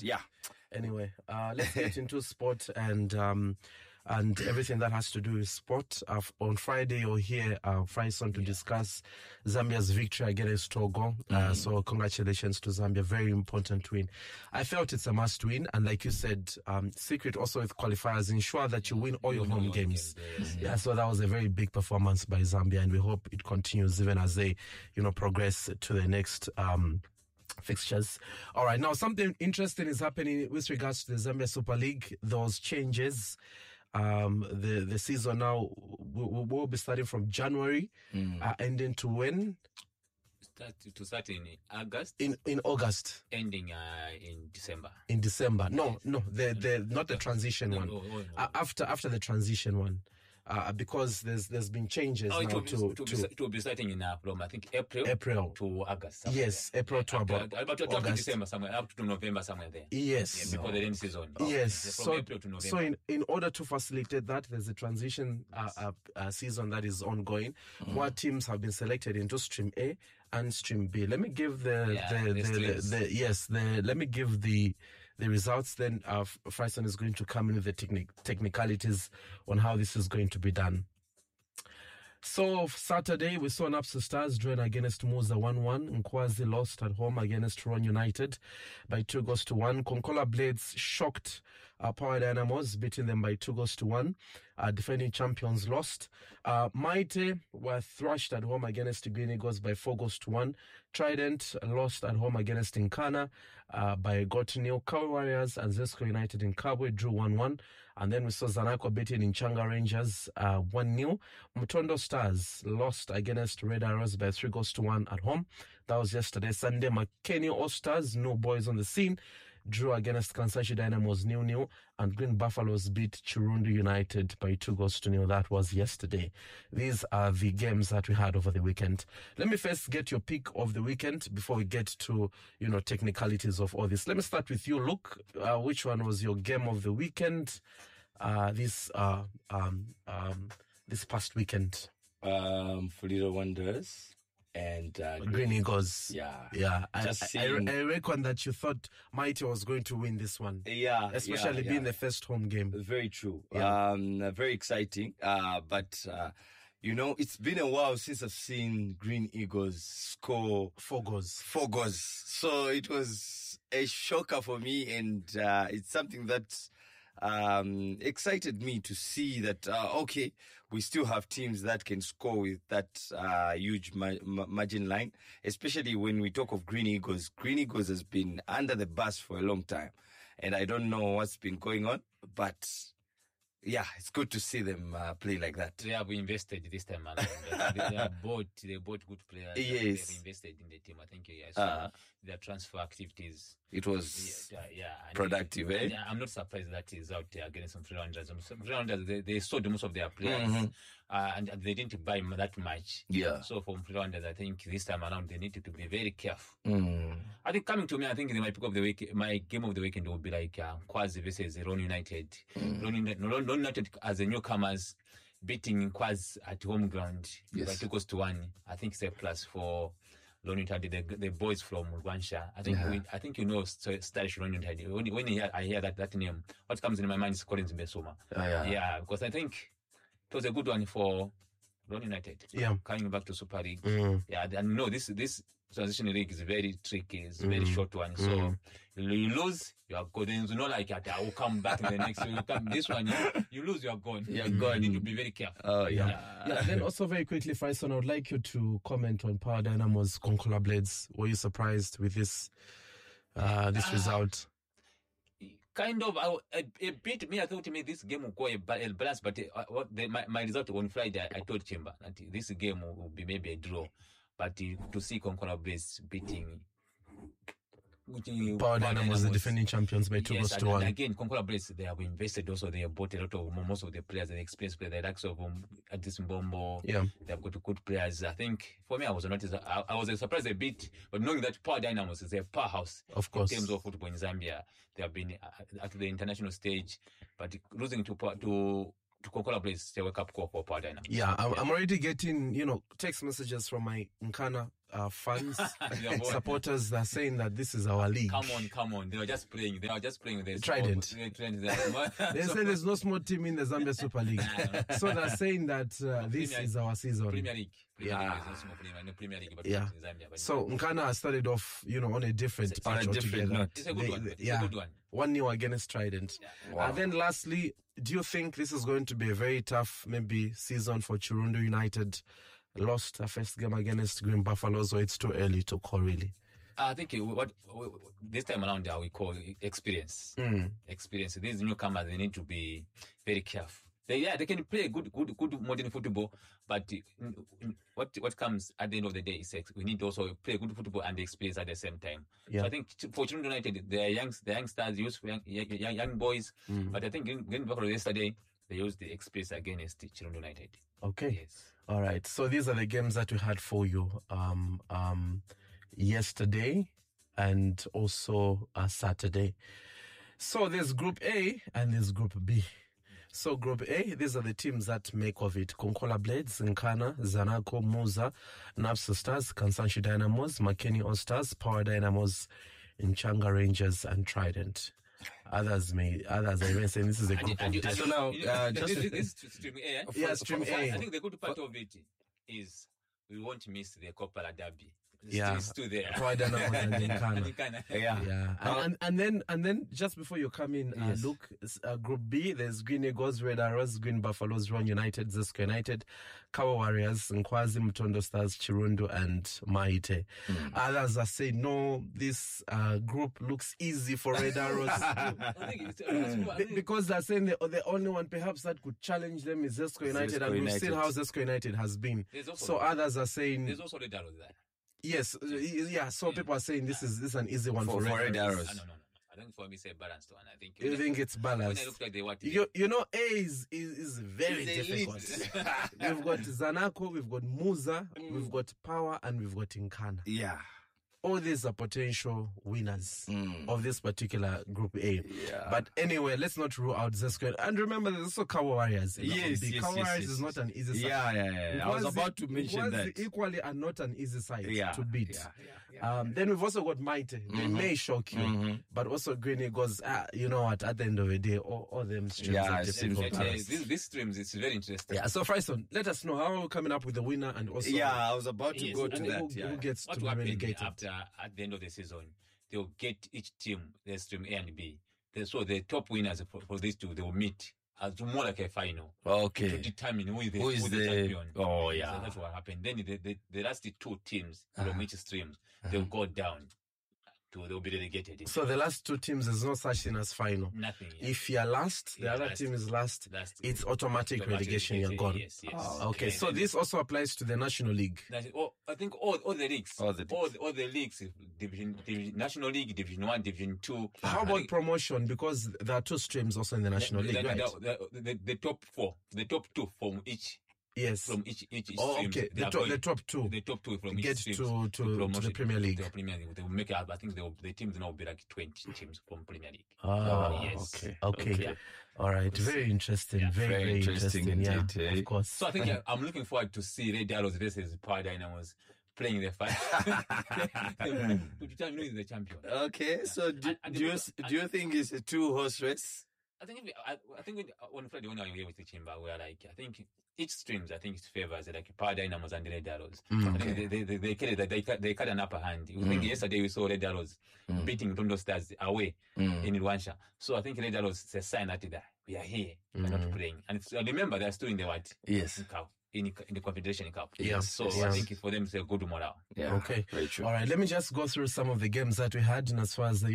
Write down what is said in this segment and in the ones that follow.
But yeah. Anyway, let's get into sport and everything that has to do with sport. On Friday, you'll hear Faison to discuss Zambia's victory against Togo. So congratulations to Zambia. Very important win. I felt it's a must win. And like you said, secret also with qualifiers, ensure that you win all your home games. Yeah, so that was a very big performance by Zambia, and we hope it continues even as they, progress to the next fixtures. All right, now something interesting is happening with regards to the Zambia Super League. Those changes, the season now will be starting from January, ending to when? Start in August. In August. Ending in December. In December. No, the not the transition one. No. After the transition one. Because there's been changes now it will be starting in from I think April to August. Yes, April to about August. December somewhere up to November somewhere there. Yes, before the rainy season. Yes, from April to November. So in order to facilitate that, there's a transition season that is ongoing, where teams have been selected into Stream A and Stream B. Let me give the results. Then Faison is going to come in with the technicalities on how this is going to be done. So Saturday, we saw Napsa Stars draw against Muza 1-1. Nkwazi lost at home against Ron United by 2-1. Konkola Blades shocked Power Dynamos, beating them by 2-1. Defending champions lost. Maite were thrashed at home against Green Eagles by 4-1. Trident lost at home against Nkana by 0-0. Kawe Warriors and Zesco United in Kabwe drew 1-1. And then we saw Zanaco beating Nchanga Rangers 1-0. Mutondo Stars lost against Red Arrows by 3-1 at home. That was yesterday. Sunday, Makeni All Stars, no boys on the scene, drew against Kansashi Dynamos 0-0, and Green Buffaloes beat Chirundu United by 2-0. That was yesterday. These are the games that we had over the weekend. Let me first get your pick of the weekend before we get to, technicalities of all this. Let me start with you, Luke. Which one was your game of the weekend this past weekend? Fulido Wanderers and Green Eagles. Yeah. I reckon that you thought Mighty was going to win this one. Yeah. Especially being the first home game. Very true. Yeah. Very exciting. But it's been a while since I've seen Green Eagles score 4 goals. 4 goals. So it was a shocker for me, and it's something that excited me to see that, we still have teams that can score with that huge margin line, especially when we talk of Green Eagles. Green Eagles has been under the bus for a long time, and I don't know what's been going on, but yeah, it's good to see them play like that. They have invested this time, and they bought good players. Yes. They've invested in the team. I think so their transfer activities. It was productive, eh? I'm not surprised that is out there against some freelancers. Some freelancers, they sold most of their players, and they didn't buy that much. Yeah. So from freelancers, I think this time around they need to be very careful. I think coming to me, I think my pick of the week, my game of the weekend will be like Nkwazi versus Ron United. Ron United as a newcomers beating Nkwazi at home ground by 2-1. I think it's a plus for Ron United, the boys from Rwansha. I think Stylish Ron United. When I hear that name, what comes in my mind is Collins Mbesuma. Because I think it was a good one for Ron United. Yeah. Coming back to Super League. Yeah, and this transition league is very tricky. It's a very short one. So you lose, you are gone. Then it's not like I will come back in the next week. This one, you lose, you are gone. You're gone. You need to be very careful. Oh, yeah. Then also very quickly, Faison, I would like you to comment on Power Dynamos Konkola Blades. Were you surprised with this result? Kind of, a bit. Me, I thought this game would go a balance, but my result on Friday, I told Chimba that this game will be maybe a draw. But to see Konkola Blades beating Power Dynamos, the defending champions, by 2-1. And again, Konkola Blades, they have invested also. They have bought a lot of most of the players, the experienced players, the likes of Addis Mbombo. Yeah. They have got good players. I think for me, I was surprised a bit, but knowing that Power Dynamos is a powerhouse, of course, in terms of football in Zambia. They have been at the international stage, but losing to Konkola Blades, a wake-up call for Power Dynamos. Yeah, I'm already getting, text messages from my Nkana fans, Yeah, boy. supporters that are saying that this is our league. Come on. They were just playing with their Trident. Trident. They say there's no small team in the Zambia Super League. So they're saying that this is our season. Premier League. Yeah. League is not Premier League, but Yeah. in Zambia. But So Nkana started off, on a different It's on a pitch different altogether. note. it's a good one. It's yeah. a good one. 1-0 against Trident. Wow. And then lastly, do you think this is going to be a very tough, maybe, season for Chirundu United? Lost their first game against Green Buffaloes, or it's too early to call, really? I think what this time around we call experience. Experience. These newcomers, they need to be very careful. They can play good modern football, but what comes at the end of the day is we need to also play good football and experience at the same time. Yeah. So I think for Children United, they are youngsters, young boys. But I think Green Buffalo yesterday, they used the experience against Children United. Okay. Yes. All right. So these are the games that we had for you yesterday and also Saturday. So there's Group A and there's Group B. So Group A, these are the teams that make of it. Konkola Blades, Nkana, Zanaco, Muza, Napsa Stars, Kansanshi Dynamos, Makeni All Stars, Power Dynamos, Nchanga Rangers, and Trident. Others are even saying this is a group of death. So now, this is stream A. Eh? Yeah, stream A. I think the good part of it is we won't miss the Kopala Derby. Yeah. It's still there. Power Dynamos and Nkana. Nkana. yeah. Yeah, and then just before you come in, Yes. look, Group B, there's Green Eagles, Red Arrows, Green Buffaloes, Ron United, Zesco United, Kawa Warriors, Nkwazi, Mutondo Stars, Chirundu, and Maite. Others are saying, no, this group looks easy for Red Arrows. I think it's Because they're saying the only one perhaps that could challenge them is Zesco United, Zesco and we've seen United. how Zesco United has been. There's also- So others are saying, there's also Red Arrows there. yes, yeah, so people are saying this is an easy one for For Red Arrows. No. I think for me, say balanced one. I think You think it's when balanced? I looked at the what You know, A is very It's difficult. elite. We've got Zanaco, we've got Muza, we've got Power, and we've got Nkana. Yeah. All these are potential winners of this particular Group A. Yeah. But anyway, let's not rule out Zesco. And remember, there's also Kawa Warriors. Yes, Kawa Warriors is not an easy side. Yeah. I was about to mention that. Equally are not an easy side Yeah. to beat. Yeah. Then we've also got Maite. They may shock you, but also Green Eagles. You know what? At the end of the day, all them streams Yeah, are it seems difficult. like it. This streams it's very interesting. Yeah, so Fryson, let us know how are we coming up with the winner and also Yeah, I was about to Yes, go and to who- that. who Yeah. gets What to will be happen relegated. after at the end of the season? They'll get each team their stream A and B. So the top winners for these two they will meet as more like a final to Okay. determine who Who is the the? champion. Oh So yeah. that's what happened. Then the last two teams from each stream they'll go down. They'll be relegated. So the last two teams, there's no such thing as final. Nothing. If you're last, the Yeah, other last. team is last, Last. it's automatic relegation, you're gone. Yes. Okay, so this also applies to the National League. I think all the leagues, All the leagues. all the leagues, division, National League, Division 1, Division 2. How about promotion? Because there are two streams also in the National League, right? The top four, the top two from each Yes. each Oh, stream. okay. they are The going- top two. The top two from Get each stream to the promotion, Premier League. to the Premier League. They will make up. I think the teams now will be like 20 teams from Premier League. Ah, yes. okay. Okay. All right. Very interesting. Yeah, Very, very interesting. interesting Yeah, indeed, eh? of course. So I think I'm looking forward to see Red Arrows versus Power Dynamos playing the fight to determine who is the champion. Okay. So And do you think it's a 2-horse race? I think on Friday when I was here with the chamber, we are like, I think each streams, I think it favors like Power Dynamos and the Red Arrows. I think they cut an upper hand. I think yesterday we saw Red Arrows beating Tondo Stars away in Rwanda. So I think Red Arrows is a sign that we are here, we're not playing. And remember, they're still in the what? Yes. In the Confederation Cup. Yes. So I Yes. think for them it's a good morale. Yeah. Okay. Very true. All right. Let me just go through some of the games that we had, and as far as the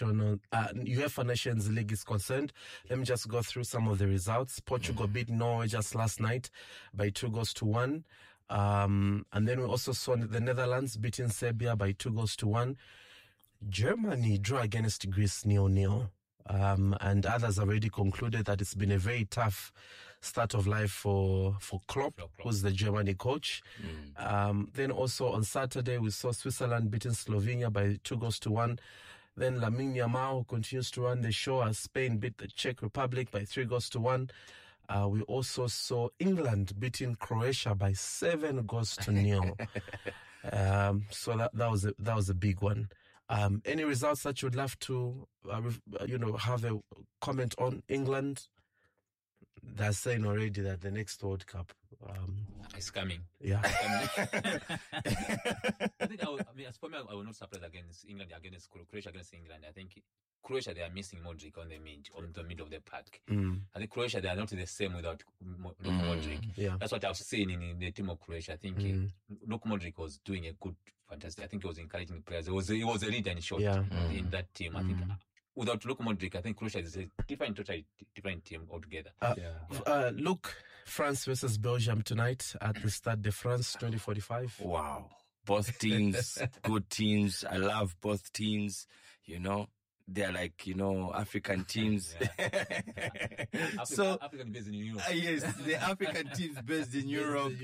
UEFA Nations League is concerned, let me just go through some of the results. Portugal beat Norway just last night by 2-1. And then we also saw the Netherlands beating Serbia by 2-1. Germany drew against Greece 0-0. And others already concluded that it's been a very tough start of life for Klopp, who's the Germany coach. Then also on Saturday, we saw Switzerland beating Slovenia by 2-1. Then Lamine Yamal continues to run the show as Spain beat the Czech Republic by 3-1. We also saw England beating Croatia by 7-0. So that was a big one. Any results that you'd love to, have a comment on? England, they're saying already that the next World Cup, It's coming. yeah, I think as for me, I will not surprise against England, against Croatia, against England. I think Croatia, they are missing Modric on the middle of the park. I think Croatia, they are not the same without Modric. yeah. That's what I've seen in the team of Croatia. I think Luka Modric was doing a good, fantastic. I think he was encouraging players. He was a leader in short in that team. I think without Luka Modric, I think Croatia is a totally different team altogether. Look, France versus Belgium tonight at the Stade de France, 2045. Wow. Both teams, good teams. I love both teams, They're like, African teams. African based in Europe. Yes, the African teams based in Europe.